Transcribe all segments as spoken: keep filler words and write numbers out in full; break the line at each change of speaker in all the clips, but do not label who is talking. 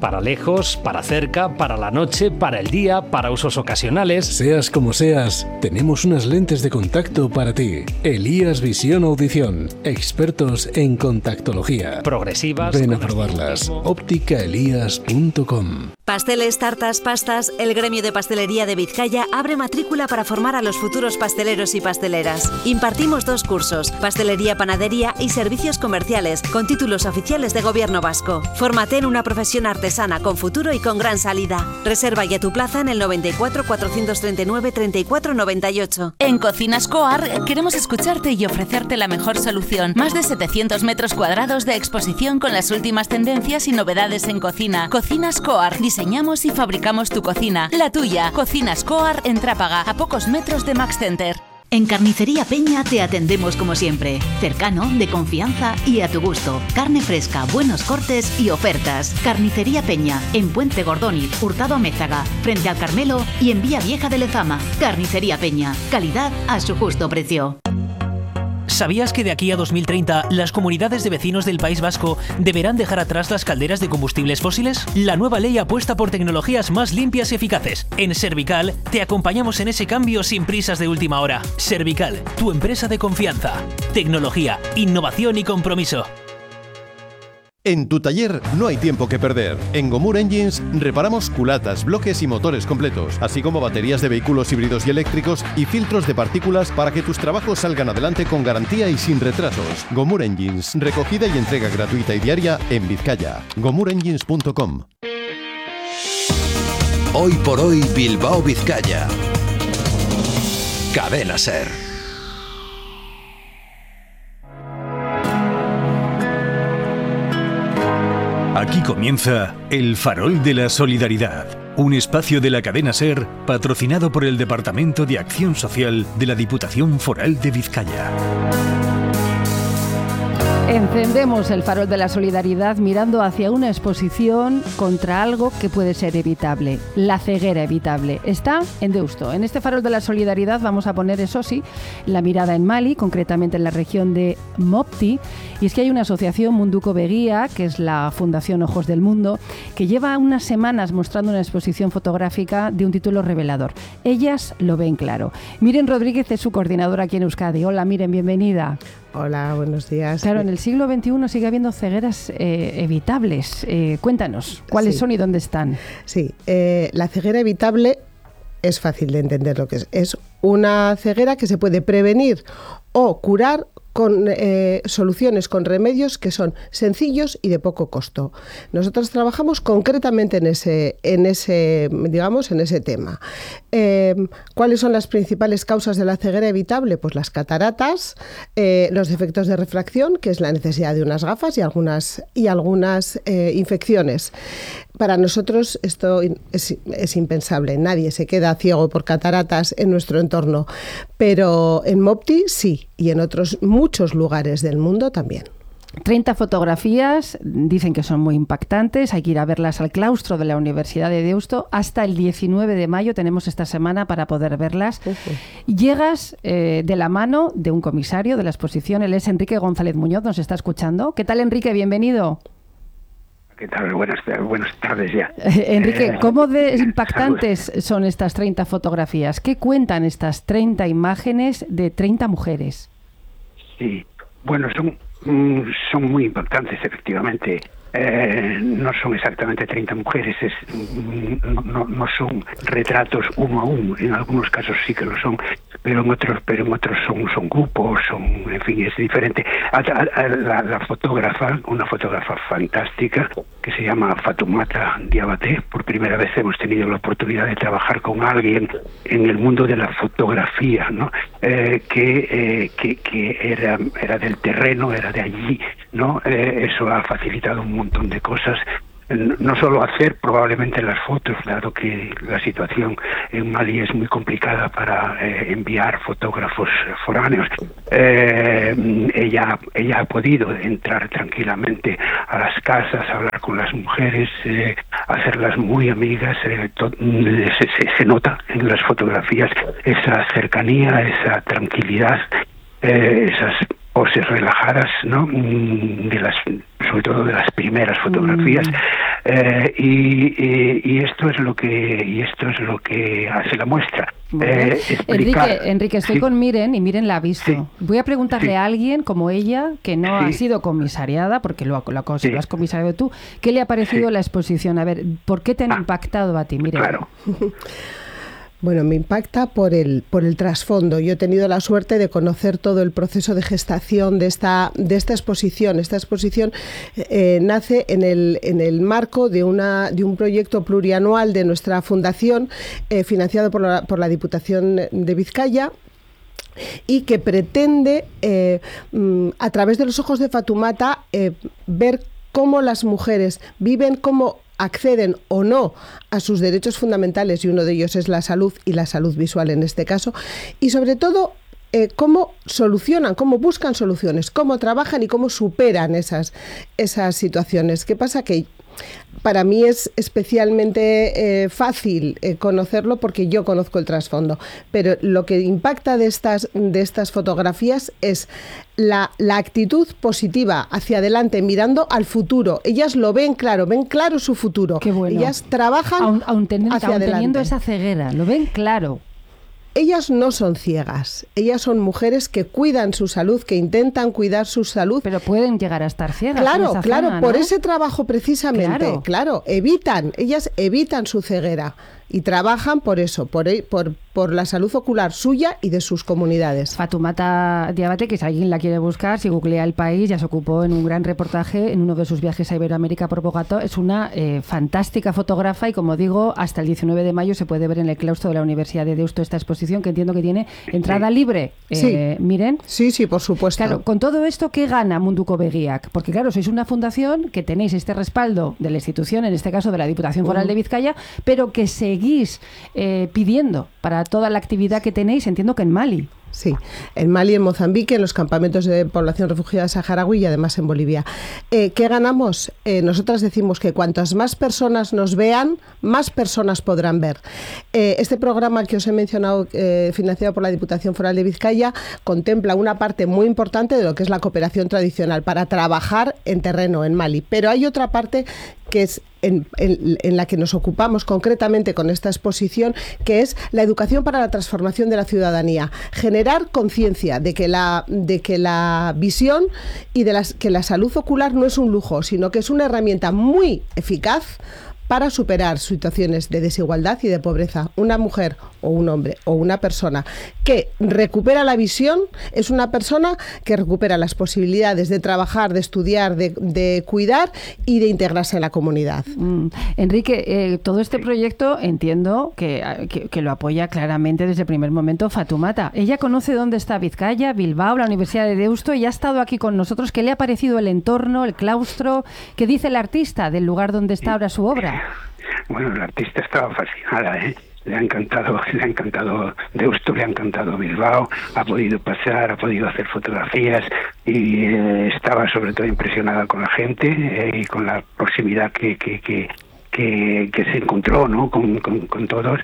para lejos, para cerca, para la noche, para el día, para usos ocasionales.
Seas como seas, tenemos unas lentes de contacto para ti. Elías Visión Audición, expertos en contactología.
Progresivas.
Ven a probarlas. óptica elías punto com.
Pasteles, tartas, pastas. El Gremio de Pastelería de Vizcaya abre matrícula para formar a los futuros pasteleros y pasteleras. Impartimos dos cursos: pastelería, panadería y servicios comerciales, con títulos oficiales de Gobierno vasco. Fórmate en una profesión artesana con futuro y con gran salida. Reserva ya tu plaza en el noventa y cuatro, cuatrocientos treinta y nueve, treinta y cuatro noventa y ocho.
En Cocinas Coar queremos escucharte y ofrecerte la mejor solución. Más de setecientos metros cuadrados de exposición con las últimas tendencias y novedades en cocina. Cocinas Coar. Diseñamos y fabricamos tu cocina, la tuya. Cocinas Coar en Trápaga, a pocos metros de Max Center.
En Carnicería Peña te atendemos como siempre, cercano, de confianza y a tu gusto. Carne fresca, buenos cortes y ofertas. Carnicería Peña, en Puente Gordóniz, Hurtado Amézaga, frente al Carmelo y en Vía Vieja de Lezama. Carnicería Peña, calidad a su justo precio.
¿Sabías que de aquí a dos mil treinta las comunidades de vecinos del País Vasco deberán dejar atrás las calderas de combustibles fósiles? La nueva ley apuesta por tecnologías más limpias y eficaces. En Servical te acompañamos en ese cambio sin prisas de última hora. Servical, tu empresa de confianza. Tecnología, innovación y compromiso.
En tu taller no hay tiempo que perder. En Gomur Engines reparamos culatas, bloques y motores completos, así como baterías de vehículos híbridos y eléctricos y filtros de partículas para que tus trabajos salgan adelante con garantía y sin retrasos. Gomur Engines, recogida y entrega gratuita y diaria en Vizcaya. gomur engines punto com.
Hoy por hoy Bilbao Vizcaya. Cadena SER.
Aquí comienza El Farol de la Solidaridad, un espacio de la cadena SER patrocinado por el Departamento de Acción Social de la Diputación Foral de Vizcaya.
Encendemos el farol de la solidaridad mirando hacia una exposición contra algo que puede ser evitable, la ceguera evitable. Está en Deusto. En este farol de la solidaridad vamos a poner, eso sí, la mirada en Mali, concretamente en la región de Mopti. Y es que hay una asociación, Munduko Begia, que es la Fundación Ojos del Mundo, que lleva unas semanas mostrando una exposición fotográfica de un título revelador. Ellas lo ven claro. Miren Rodríguez es su coordinadora aquí en Euskadi. Hola, Miren, bienvenida.
Hola, buenos días.
Claro, en el siglo veintiuno sigue habiendo cegueras eh, evitables. Eh, cuéntanos, ¿cuáles sí. son y dónde están?
Sí, eh, la ceguera evitable es fácil de entender lo que es. Es una ceguera que se puede prevenir o curar con eh, soluciones, con remedios que son sencillos y de poco costo. Nosotros trabajamos concretamente en ese, en ese, digamos, en ese tema. Eh, ¿Cuáles son las principales causas de la ceguera evitable? Pues las cataratas, eh, los defectos de refracción, que es la necesidad de unas gafas y algunas, y algunas eh, infecciones. Para nosotros esto es, es impensable. Nadie se queda ciego por cataratas en nuestro entorno, pero en Mopti sí, y en otros muchos lugares del mundo también.
treinta fotografías, dicen que son muy impactantes, hay que ir a verlas al claustro de la Universidad de Deusto. Hasta el diecinueve de mayo tenemos esta semana para poder verlas. Uh-huh. Llegas eh, de la mano de un comisario de la exposición, él es Enrique González Muñoz, nos está escuchando. ¿Qué tal, Enrique? Bienvenido.
¿Qué tal? Buenas, buenas tardes ya.
Eh, Enrique, ¿cómo de impactantes son estas treinta fotografías? ¿Qué cuentan estas treinta imágenes de treinta mujeres?
Sí, bueno, son, son muy impactantes, efectivamente. Eh, no son exactamente treinta mujeres, es, no, no son retratos uno a uno, en algunos casos sí que lo son, pero en otros pero en otros son, son grupos, son, en fin, es diferente. A, a, a la, la fotógrafa, una fotógrafa fantástica, que se llama Fatoumata Diabaté, por primera vez hemos tenido la oportunidad de trabajar con alguien en el mundo de la fotografía, ¿no? Eh, que, eh, que, que era, era del terreno, era de allí, ¿no? Eh, eso ha facilitado un montón de cosas, no solo hacer probablemente las fotos, dado que la situación en Mali es muy complicada para eh, enviar fotógrafos foráneos. Eh, ella, ella ha podido entrar tranquilamente a las casas, hablar con las mujeres, eh, hacerlas muy amigas. Eh, to, se, se, se nota en las fotografías esa cercanía, esa tranquilidad, eh, esas poses relajadas, ¿no? De las, sobre todo de las primeras fotografías. Eh, y, y, y esto es lo que y esto es lo que hace la muestra.
Bueno,
eh, explicar,
Enrique, Enrique, estoy
sí.
con Miren y Miren la ha visto.
Sí.
Voy a preguntarle
Sí.
a alguien como ella, que no
Sí.
ha sido comisariada, porque lo, lo, lo,
Sí.
lo has comisariado tú, ¿qué le ha parecido
Sí.
la exposición? A ver, ¿por qué te han
Ah,
impactado a ti, Miren?
Claro.
Bueno, me impacta por el, por el trasfondo. Yo he tenido la suerte de conocer todo el proceso de gestación de esta, de esta exposición. Esta exposición eh, nace en el, en el marco de, una, de un proyecto plurianual de nuestra fundación, eh, financiado por la, por la Diputación de Vizcaya, y que pretende, eh, a través de los ojos de Fatumata, eh, ver cómo las mujeres viven, cómo acceden o no a sus derechos fundamentales, y uno de ellos es la salud y la salud visual en este caso, y sobre todo eh, cómo solucionan, cómo buscan soluciones, cómo trabajan y cómo superan esas, esas situaciones. ¿Qué pasa? Que para mí es especialmente eh, fácil eh, conocerlo porque yo conozco el trasfondo, pero lo que impacta de estas, de estas fotografías es la, la actitud positiva hacia adelante, mirando al futuro. Ellas lo ven claro, ven claro su futuro.
Qué bueno.
Ellas trabajan
aun, aun teniendo,
hacia
aun
adelante.
teniendo esa ceguera, lo ven claro.
Ellas no son ciegas, ellas son mujeres que cuidan su salud, que intentan cuidar su salud.
Pero pueden llegar a estar ciegas.
Claro,
en esa
claro,
zona,
por
¿no?
ese trabajo precisamente,
Claro.
claro, evitan, ellas evitan su ceguera y trabajan por eso, por, por, por la salud ocular suya y de sus comunidades.
Fatumata Diabate, que si alguien la quiere buscar, si googlea el país, ya se ocupó en un gran reportaje en uno de sus viajes a Iberoamérica por Bogotá. Es una eh, fantástica fotógrafa y, como digo, hasta el diecinueve de mayo se puede ver en el claustro de la Universidad de Deusto esta exposición, que entiendo que tiene entrada libre. Eh,
Sí.
Miren.
Sí, sí, por supuesto.
Claro, con todo esto, ¿qué gana Munduko Begiak? Porque, claro, sois una fundación que tenéis este respaldo de la institución, en este caso de la Diputación Foral
Uh.
de Vizcaya, pero que seguís eh, pidiendo para toda la actividad que tenéis, entiendo que en Mali.
Sí, en Mali, en Mozambique, en los campamentos de población refugiada saharaui y además en Bolivia. Eh, ¿Qué ganamos? Eh, nosotras decimos que cuantas más personas nos vean, más personas podrán ver. Eh, este programa que os he mencionado, eh, financiado por la Diputación Foral de Vizcaya, contempla una parte muy importante de lo que es la cooperación tradicional para trabajar en terreno en Mali. Pero hay otra parte que es en, en, en la que nos ocupamos concretamente con esta exposición, que es la educación para la transformación de la ciudadanía. Generar conciencia de que la de que la visión y de las que la salud ocular no es un lujo, sino que es una herramienta muy eficaz para superar situaciones de desigualdad y de pobreza. Una mujer o un hombre o una persona que recupera la visión es una persona que recupera las posibilidades de trabajar, de estudiar, de, de cuidar y de integrarse en la comunidad.
Mm. Enrique, eh, todo este proyecto entiendo que, que, que lo apoya claramente desde el primer momento Fatumata. Ella conoce dónde está Vizcaya, Bilbao, la Universidad de Deusto, y ha estado aquí con nosotros. ¿Qué le ha parecido el entorno, el claustro? ¿Qué dice el artista del lugar donde está ahora su obra?
Bueno, la artista estaba fascinada, ¿eh? Le ha encantado, le ha encantado Deusto, le ha encantado Bilbao, ha podido pasar, ha podido hacer fotografías y eh, estaba sobre todo impresionada con la gente eh, y con la proximidad que que, que, que, que se encontró, ¿no? con, con, con todos,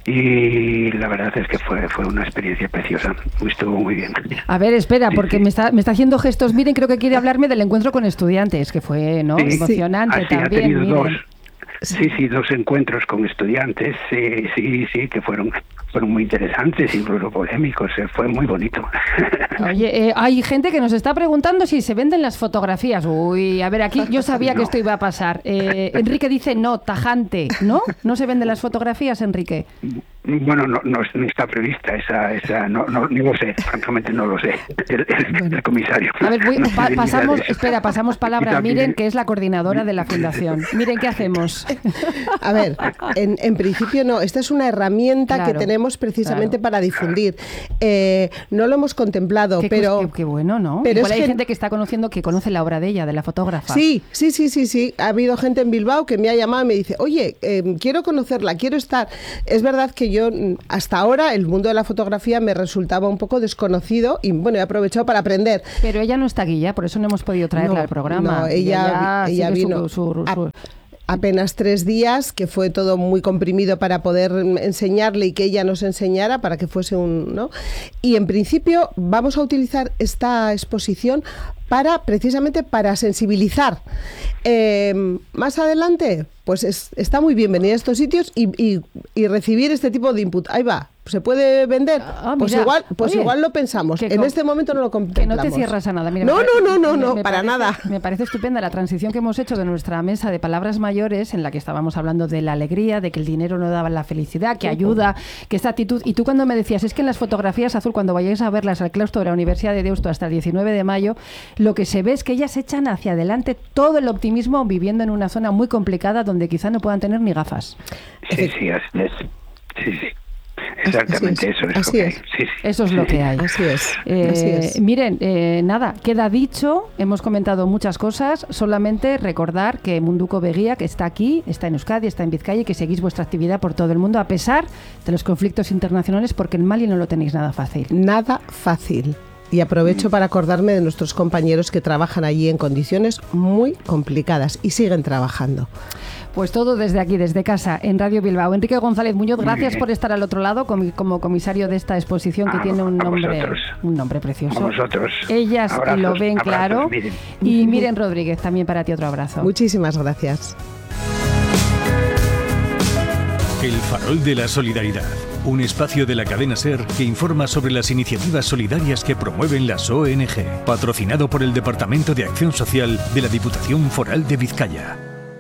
y la verdad es que fue fue una experiencia preciosa, estuvo muy bien.
A ver, espera,
Sí,
porque
sí.
me está me está haciendo gestos. Miren, creo que quiere hablarme del encuentro con estudiantes, que fue, ¿no?
Sí,
emocionante
así ha
también.
tenido
Miren.
dos. Sí, sí, dos encuentros con estudiantes, sí, sí, sí, que fueron fueron muy interesantes, incluso polémicos, eh, fue muy bonito.
Oye, eh, hay gente que nos está preguntando si se venden las fotografías. Uy, a ver, aquí yo sabía
No.
que esto iba a pasar. Eh, Enrique dice no, tajante, ¿no? ¿No se venden las fotografías, Enrique?
Bueno, no, no, no está prevista esa, esa no, no, ni lo sé, francamente no lo sé, el, el, el comisario.
A ver, voy-
No
pa-
tiene ni idea
pasamos,
de eso.
espera, pasamos palabra
Y
a
también-
Miren, que es la coordinadora de la fundación. Miren, ¿qué hacemos?
A ver, en, en principio no, esta es una herramienta
Claro,
que tenemos precisamente
claro.
para difundir. Eh, no lo hemos contemplado,
Qué,
pero...
qué- qué bueno, ¿no?
pero
Igual
es
hay
que-
gente que está conociendo, que conoce la obra de ella, de la fotógrafa.
Sí, sí, sí, sí, sí. Ha habido gente en Bilbao que me ha llamado y me dice, oye, eh, quiero conocerla, quiero estar. Es verdad que yo mm, hasta ahora el mundo de la fotografía me resultaba un poco desconocido y bueno, he aprovechado para aprender.
Pero ella no está aquí ya, por eso no hemos podido traerla
No,
al programa.
no, ella- ella
sigue su-
vino
su-
a-
su-
apenas tres días, que fue todo muy comprimido para poder enseñarle y que ella nos enseñara para que fuese un, ¿no? Y en principio vamos a utilizar esta exposición para precisamente para sensibilizar. Eh, más adelante, pues es, está muy bienvenida a estos sitios y, y, y recibir este tipo de input. Ahí va. ¿Se puede vender?
Ah,
pues
mira,
igual, pues
oye,
igual lo pensamos. En este momento no lo contemplamos.
Que no te cierras a nada. Mira,
no,
me,
no, no, no,
me,
no,
me
para
parece,
nada.
Me parece estupenda la transición que hemos hecho de nuestra mesa de palabras mayores, en la que estábamos hablando de la alegría, de que el dinero no daba la felicidad, que ayuda, que esta actitud. Y tú cuando me decías, es que en las fotografías, Azul, cuando vayáis a verlas al claustro de la Universidad de Deusto hasta el diecinueve de mayo, lo que se ve es que ellas echan hacia adelante todo el optimismo viviendo en una zona muy complicada donde quizá no puedan tener ni gafas.
Sí, sí, así es. Sí, sí. Exactamente,
es,
eso es
así
lo que
es.
hay. Sí, sí.
Eso es lo que hay.
Así es.
Eh,
así es.
Miren, eh, nada, queda dicho, hemos comentado muchas cosas, solamente recordar que Munduko Begia, que está aquí, está en Euskadi, está en Vizcaya y que seguís vuestra actividad por todo el mundo a pesar de los conflictos internacionales, porque en Mali no lo tenéis nada fácil.
Nada fácil. Y aprovecho para acordarme de nuestros compañeros que trabajan allí en condiciones muy complicadas y siguen trabajando.
Pues todo desde aquí, desde casa, en Radio Bilbao. Enrique González Muñoz, gracias por estar al otro lado como, como comisario de esta exposición que
a,
tiene un
a
nombre,
vosotros.
un nombre precioso.
A vosotros.
Ellas
abrazos,
lo ven
abrazos,
claro.
miren.
Y Miren Rodríguez, también para ti otro abrazo.
Muchísimas gracias.
El Farol de la Solidaridad, un espacio de la cadena SER que informa sobre las iniciativas solidarias que promueven las O N G, patrocinado por el Departamento de Acción Social de la Diputación Foral de Vizcaya.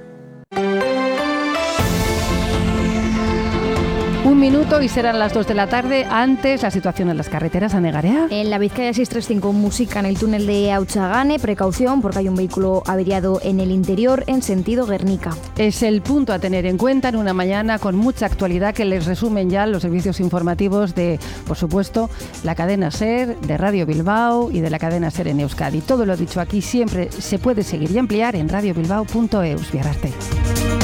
Un minuto y serán las dos de la tarde. Antes, la situación en las carreteras, a Negarea.
En la Vizcaya seiscientos treinta y cinco, música en el túnel de Auchagane. Precaución porque hay un vehículo averiado en el interior en sentido Guernica.
Es el punto a tener en cuenta en una mañana con mucha actualidad que les resumen ya los servicios informativos de, por supuesto, la cadena SER, de Radio Bilbao y de la cadena SER en Euskadi. Todo lo dicho aquí siempre se puede seguir y ampliar en radio bilbao punto eus. Biararte.